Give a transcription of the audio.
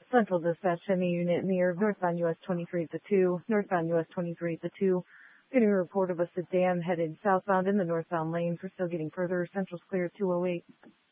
Central dispatch, any unit in the air of northbound US 23 at the 2, northbound US 23 at the 2. Getting a report of a sedan headed southbound in the northbound lane. For still getting further, Central's clear 208.